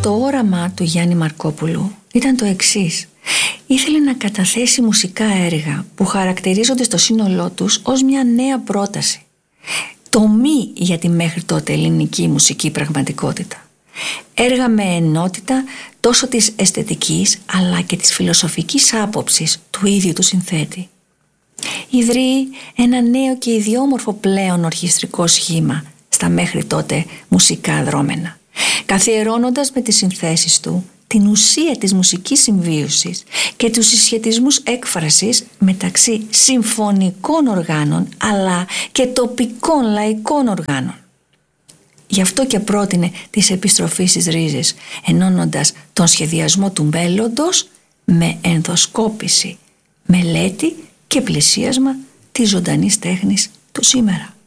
Το όραμα του Γιάννη Μαρκόπουλου ήταν το εξής. Ήθελε να καταθέσει μουσικά έργα που χαρακτηρίζονται στο σύνολό τους ως μια νέα πρόταση. Τομή για τη μέχρι τότε ελληνική μουσική πραγματικότητα. Έργα με ενότητα τόσο της αισθητικής αλλά και της φιλοσοφικής άποψης του ίδιου του συνθέτη. Ιδρύει ένα νέο και ιδιόμορφο πλέον ορχιστρικό σχήμα στα μέχρι τότε μουσικά δρόμενα, καθιερώνοντας με τις συνθέσεις του την ουσία της μουσικής συμβίωσης και τους συσχετισμούς έκφρασης μεταξύ συμφωνικών οργάνων αλλά και τοπικών λαϊκών οργάνων. Γι' αυτό και πρότεινε τις επιστροφές στις ρίζες, ενώνοντας τον σχεδιασμό του μέλλοντος με ενδοσκόπηση, μελέτη και πλησίασμα της ζωντανής τέχνης του σήμερα.